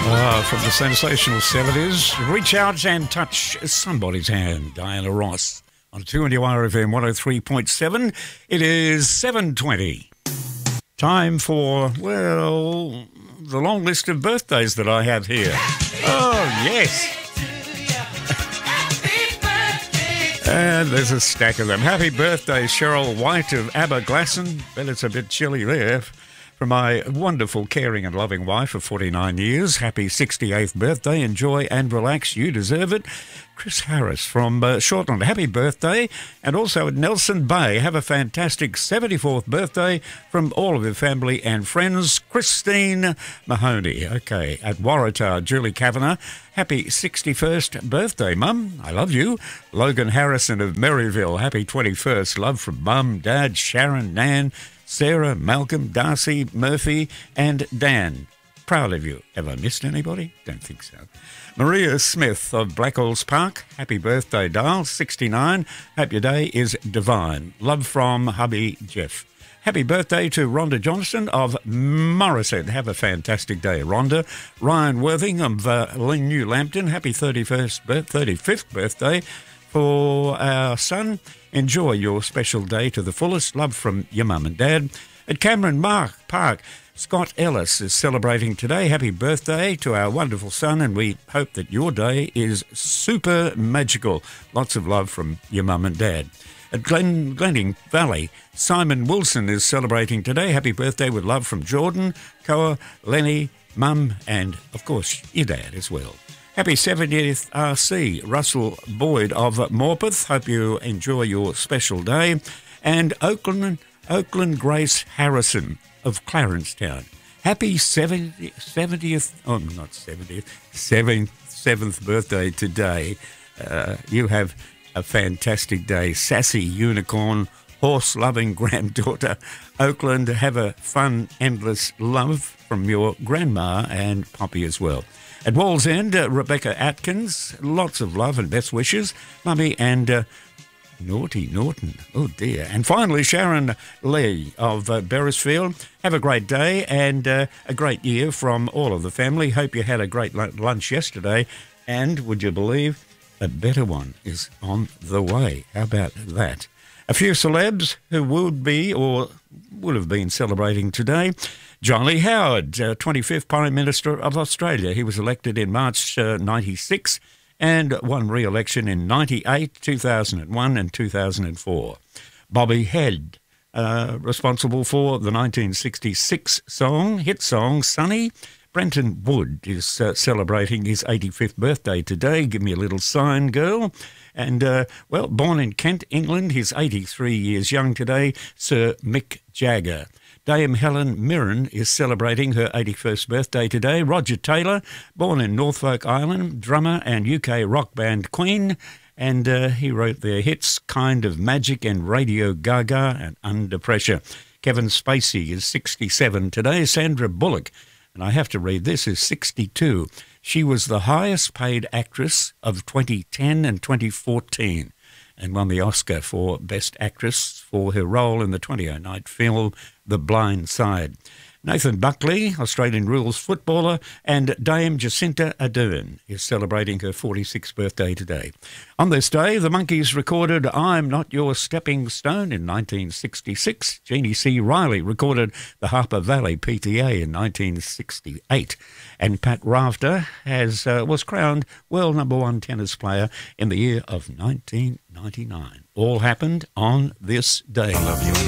From the sensational 70s, reach out and touch somebody's hand. Diana Ross on 2NURFM 103.7. It is 7:20. Time for, well, the long list of birthdays that I have here. Oh, yes. And there's a stack of them. Happy birthday, Cheryl White of Aberglasslyn. Bet it's a bit chilly there. From my wonderful, caring and loving wife of 49 years, happy 68th birthday. Enjoy and relax. You deserve it. Chris Harris from Shortland, happy birthday. And also at Nelson Bay, have a fantastic 74th birthday from all of your family and friends. Christine Mahoney. Okay, at Waratah, Julie Kavanagh, happy 61st birthday, Mum. I love you. Logan Harrison of Maryville, happy 21st. Love from Mum, Dad, Sharon, Nan, Sarah, Malcolm, Darcy, Murphy and Dan. Proud of you. Have I missed anybody? Don't think so. Maria Smith of Blackwells Park. Happy birthday, Dale. 69. Hope your day is divine. Love from hubby Jeff. Happy birthday to Rhonda Johnson of Morrishead. Have a fantastic day, Rhonda. Ryan Worthing of New Lambton. Happy 35th birthday for our son. Enjoy your special day to the fullest. Love from your mum and dad. At Cameron Park, Scott Ellis is celebrating today. Happy birthday to our wonderful son, and we hope that your day is super magical. Lots of love from your mum and dad. At Glenning Valley, Simon Wilson is celebrating today. Happy birthday with love from Jordan, Koa, Lenny, mum, and, of course, your dad as well. Happy 70th RC, Russell Boyd of Morpeth. Hope you enjoy your special day. And Oakland Grace Harrison of Clarencetown. Happy 7th birthday today. You have a fantastic day. Sassy unicorn, horse-loving granddaughter. Oakland, have a fun, endless love from your grandma and Poppy as well. At Wallsend, Rebecca Atkins, lots of love and best wishes. Mummy and Naughty Norton, oh dear. And finally, Sharon Lee of Beresfield. Have a great day and a great year from all of the family. Hope you had a great lunch yesterday. And would you believe, a better one is on the way. How about that? A few celebs who would be or would have been celebrating today. John Lee Howard, 25th Prime Minister of Australia. He was elected in March 96 and won re-election in 98, 2001 and 2004. Bobby Head, responsible for the 1966 hit song, Sunny. Brenton Wood is celebrating his 85th birthday today. Give me a little sign, girl. And, born in Kent, England, he's 83 years young today, Sir Mick Jagger. Dame Helen Mirren is celebrating her 81st birthday today. Roger Taylor, born in Norfolk Island, drummer and UK rock band Queen, and he wrote their hits Kind of Magic and Radio Gaga and Under Pressure. Kevin Spacey is 67 today. Sandra Bullock, and I have to read this, is 62. She was the highest paid actress of 2010 and 2014 and won the Oscar for Best Actress for her role in the 2009 film The Blind Side. Nathan Buckley, Australian rules footballer, and Dame Jacinta Ardern is celebrating her 46th birthday today. On this day, the Monkees recorded I'm Not Your Stepping Stone in 1966. Jeannie C. Riley recorded the Harper Valley PTA in 1968. And Pat Rafter was crowned world #1 tennis player in the year of 1999. All happened on this day. Love you.